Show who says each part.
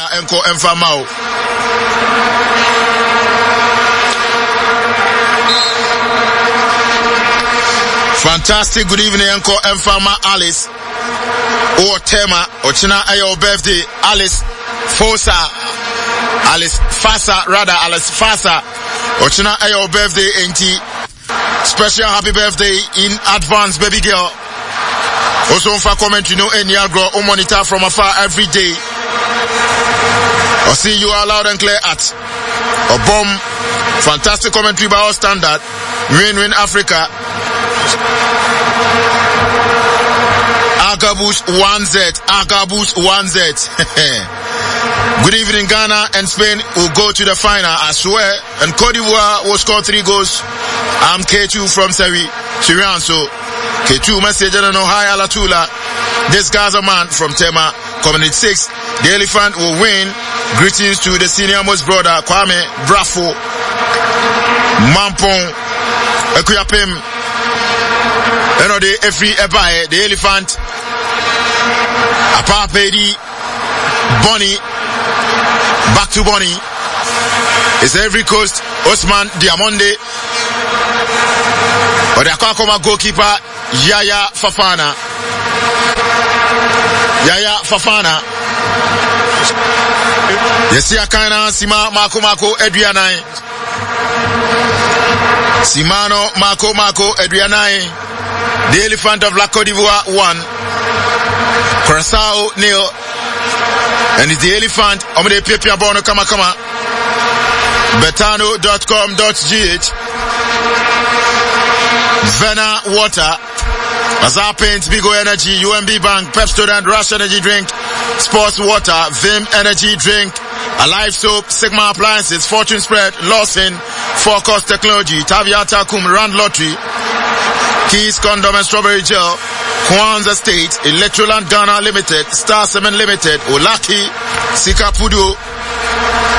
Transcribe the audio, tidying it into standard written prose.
Speaker 1: enko emfamao. Fantastic good evening enko emfama Alice. O tema ochina ayo birthday Alice Fasa ochina ayo birthday enti special happy birthday in advance baby girl. Also for comment you know any agro or monitor from afar every day. Or see you are loud and clear at a bomb. Fantastic commentary by our standard. Win Africa. Agabus 1Z. Good evening, Ghana and Spain will go to the final, I swear. And Cote d'Ivoire will score 3 goals. I'm K2 from Syrian, so K2 message, I don't know, hi Alatula. This guy's a man from Tema, Community 6. The Elephant will win. Greetings to the senior most brother, Kwame Brafo, Mampong, Ekuyapim, the Efri Ebae, the Elephant, Apapedi, Bonnie, back to Bonnie. It's every coast, Osman Diamonde, or the Akakoma goalkeeper, Yaya Fafana. Yesi akana Sima Mako Edrianai. Simano Mako Edrianai. The Elephant of La Cote d'Ivoire 1. Curaçao 0. And it's the Elephant. Omede Pepia Bono Kama. Betano.com.gh. Vena Water. Azar Paints, Bigo Energy, UMB Bank, Pepsodent, Rush Energy Drink, Sports Water, Vim Energy Drink, Alive Soap, Sigma Appliances, Fortune Spread, Lawson, Focus Technology, Taviata Kum, Rand Lottery, Keys Condom and Strawberry Gel, Kwanzaa State, Electroland Ghana Limited, Star 7 Limited, Olaki, Sika Pudu,